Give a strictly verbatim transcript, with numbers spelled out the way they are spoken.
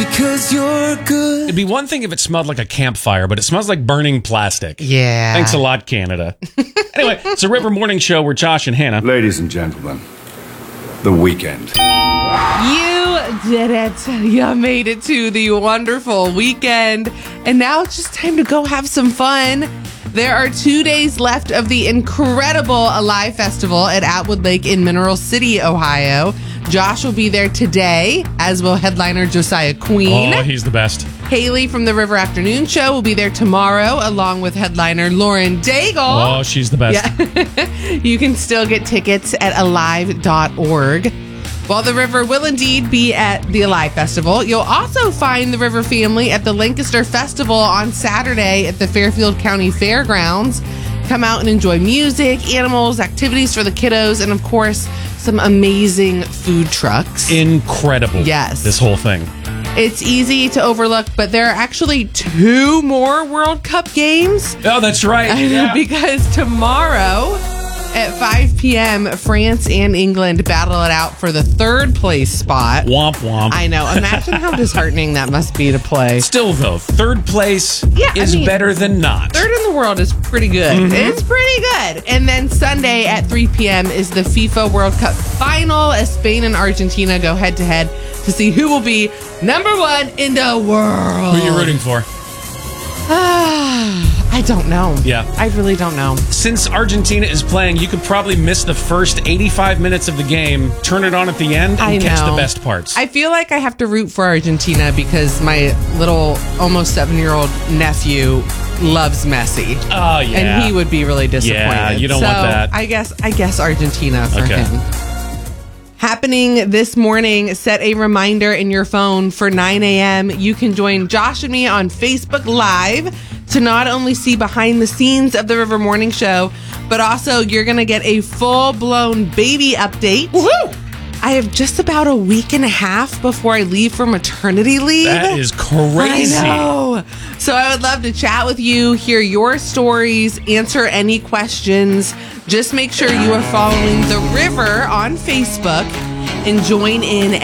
because you're good. It'd be one thing if it smelled like a campfire, but it smells like burning plastic. Yeah. Thanks a lot, Canada. Anyway, it's a River Morning Show where Josh and Hannah. Ladies and gentlemen, the weekend. You did it. You made it to the wonderful weekend. And now it's just time to go have some fun. There are two days left of the incredible Alive Festival at Atwood Lake in Mineral City, Ohio. Josh will be there today, as will headliner Josiah Queen. Oh, he's the best. Haley from the River Afternoon Show will be there tomorrow, along with headliner Lauren Daigle. Oh, she's the best. Yeah. You can still get tickets at alive dot org. While the River will indeed be at the Alive Festival, you'll also find the River family at the Lancaster Festival on Saturday at the Fairfield County Fairgrounds. Come out and enjoy music, animals, activities for the kiddos, and of course, some amazing food trucks. Incredible. Yes. This whole thing. It's easy to overlook, but there are actually two more World Cup games. Oh, that's right. Yeah. Because tomorrow at five p.m., France and England battle it out for the third place spot. Womp womp. I know. Imagine how disheartening that must be to play. Still, though, third place Yeah, I is mean, better than not. Third in the world is pretty good. Mm-hmm. It's pretty good. And then Sunday at three p.m. is the FIFA World Cup final as Spain and Argentina go head to head to see who will be number one in the world. Who are you rooting for? I don't know. Yeah. I really don't know. Since Argentina is playing, you could probably miss the first eighty-five minutes of the game, turn it on at the end, and I catch know. the best parts. I feel like I have to root for Argentina because my little almost seven-year-old nephew loves Messi. Oh, yeah. And he would be really disappointed. Yeah, you don't so want that. I guess I guess Argentina for Okay. him. Happening this morning, set a reminder in your phone for nine a.m. You can join Josh and me on Facebook Live to not only see behind the scenes of the River Morning Show, but also you're going to get a full-blown baby update. Woohoo! I have just about a week and a half before I leave for maternity leave. That is crazy. I know. So I would love to chat with you, hear your stories, answer any questions. Just make sure you are following The River on Facebook and join in